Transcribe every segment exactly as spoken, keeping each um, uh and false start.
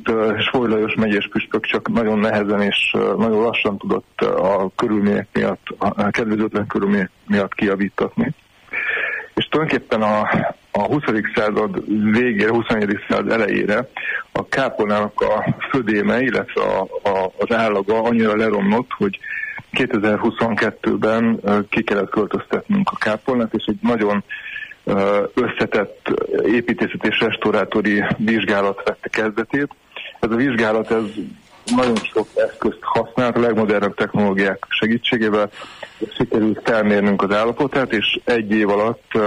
Svogy Lajos megyés püspök csak nagyon nehezen és nagyon lassan tudott a körülmények miatt, a kedvezőtlen körülmények miatt kijavítatni. És tulajdonképpen a, a huszadik század végére, huszonegyedik század elejére a kápolnának a födéme, illetve a, a, az állaga annyira leromlott, hogy kétezer-huszonkettőben ki kellett költöztetnünk a kápolnát, és egy nagyon összetett építészeti és restaurátori vizsgálat vette kezdetét. Ez a vizsgálat ez nagyon sok eszközt használt, a legmodernebb technológiák segítségével sikerült felmérnünk az állapotát, és egy év alatt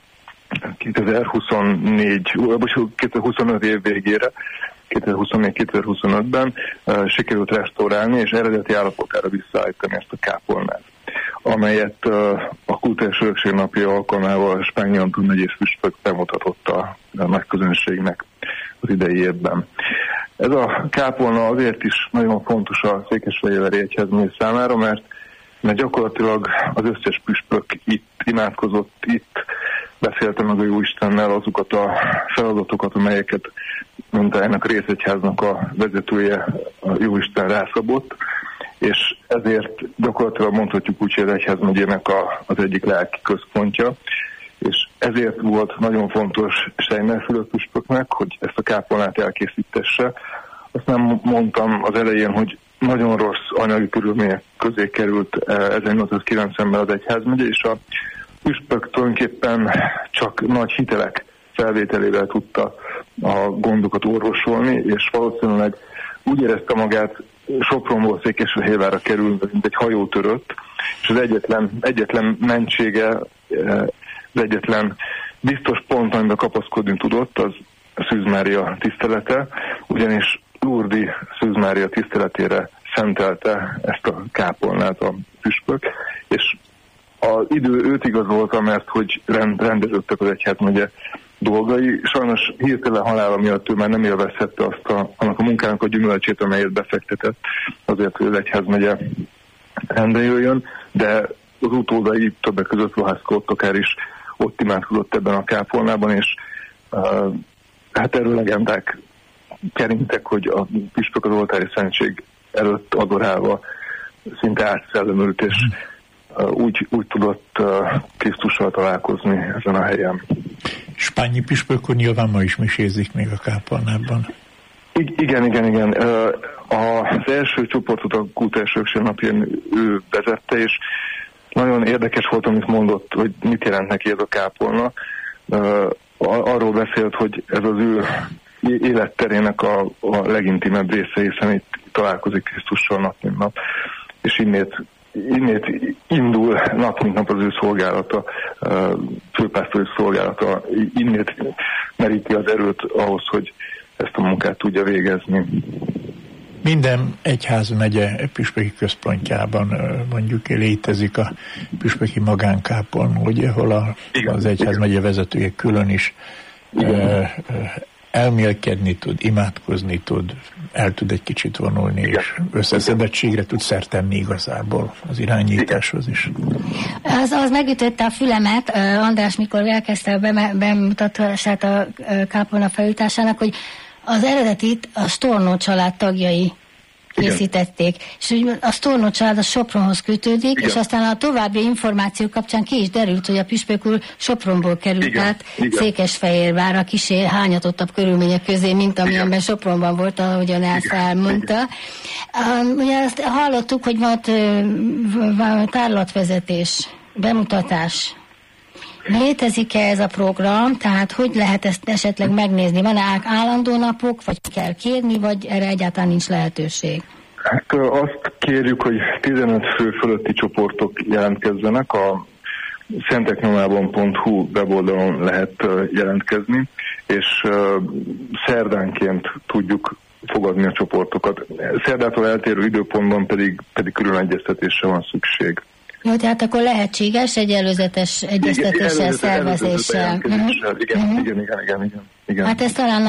kétezer-huszonnégy, kétezer-huszonöt év végére, kétezer-huszonnégy kétezer-huszonötben sikerült restaurálni és eredeti állapotára visszaállítani ezt a kápolnát, amelyet a Kulturális Örökség Napja alkalmával Spányi Anton megyés püspök bemutatott a nagy közönségnek az idei évben. Ez a kápolna azért is nagyon fontos a székesfehérvári egyházmegye számára, mert, mert gyakorlatilag az összes püspök itt imádkozott, itt beszélte meg a Jóistennel azokat a feladatokat, amelyeket, mint ennek a részegyháznak a vezetője, a Jóisten rászabott, és ezért gyakorlatilag mondhatjuk úgy, hogy az egyházmegyének a, az egyik lelki központja, és ezért volt nagyon fontos Steiner Fülöp püspöknek, hogy ezt a kápolnát elkészítesse. Azt nem mondtam az elején, hogy nagyon rossz anyagi körülmények közé került ezernyolcszázkilencvenben az egyházmegye, és a püspök tulajdonképpen csak nagy hitelek felvételével tudta a gondokat orvosolni, és valószínűleg úgy érezte magát, Sopronból Székesfehérvárra kerül, mint egy hajó törött, és az egyetlen, egyetlen mentsége, az egyetlen biztos pont, amiben kapaszkodni tudott, az a Szűz Mária tisztelete, ugyanis Lourdes Szűz Mária tiszteletére szentelte ezt a kápolnát a püspök, és az idő őt igazolta, mert hogy rend, rendeződtek az egyházmegye dolgai. Sajnos hirtelen halála miatt ő már nem élvezhette azt a, annak a munkának a gyümölcsét, amelyet befektetett azért, hogy az egyházmegye rendbe jöjjön, de az utódai többek között Lohászka Ottokár is ott imádkozott ebben a kápolnában, és uh, hát erről legendák kerintek, hogy a püspök az oltári szentség előtt adorálva szinte átszellemült, és uh, úgy, úgy tudott uh, Krisztussal találkozni ezen a helyen. Spányi püspök úr nyilván ma is misézik még a kápolnában. I- igen, igen, igen. Uh, az első csoportot a Kulturális Örökség Napján ő vezette, és nagyon érdekes volt, amit mondott, hogy mit jelent neki ez a kápolna. Uh, arról beszélt, hogy ez az ő életterének a, a legintimebb része, hiszen itt találkozik Krisztussal nap mint nap, és innét, innét indul nap mint nap az ő szolgálata, főpásztori szolgálata, innét meríti az erőt ahhoz, hogy ezt a munkát tudja végezni. Minden egyházmegye püspöki központjában mondjuk létezik a püspöki magánkápolna, ugye, hol a, az egyházmegye vezetője külön is e, elmélkedni tud, imádkozni tud, el tud egy kicsit vonulni, igen, és összeszedettségre tud szert tenni igazából az irányításhoz is. Az, az megütötte a fülemet, András, mikor elkezdte a bemutatását a kápolna felújításának, hogy az eredetit a Stornó család tagjai készítették. Igen. És úgy a Stornó család a Sopronhoz kötődik, igen, és aztán a további információ kapcsán ki is derült, hogy a püspök úr Sopronból került, igen, át Székesfehérvárra kisé hányatottabb körülmények közé, mint amilyenben, igen, Sopronban volt, ahogyan ezt elmondta. Um, ugye azt hallottuk, hogy volt uh, tárlatvezetés, bemutatás. Létezik-e ez a program, tehát hogy lehet ezt esetleg megnézni? Van-e állandó napok, vagy kell kérni, vagy erre egyáltalán nincs lehetőség? Hát azt kérjük, hogy tizenöt fő fölötti csoportok jelentkezzenek, a szenteknyomában pont hu weboldalon lehet jelentkezni, és szerdánként tudjuk fogadni a csoportokat. Szerdától eltérő időpontban pedig, pedig külön egyeztetésre van szükség. Jó, tehát akkor lehetséges egy előzetes egyeztetéssel, szervezéssel. Igen, igen, igen, igen, igen, igen. Hát ez talán